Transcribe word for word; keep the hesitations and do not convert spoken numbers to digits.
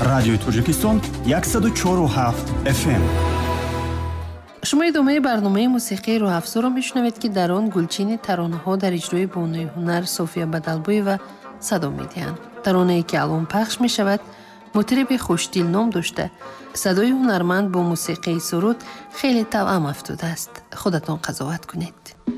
радиои Тоҷикистон صد و چهار و هفت اف ام. шумо идомаи барномаи мусиқии рӯҳафзоро мешунавед ки дар он гулчини таронаҳо дар иҷрои бонуи ҳунар София Бадалбоева садо медиҳанд. таронае ки алон пахш мешавад мутриби хушдил ном дошта. садои ҳунарманд бо мусиқии суруд хеле тавъам афтудааст. худатон қазоват кунед.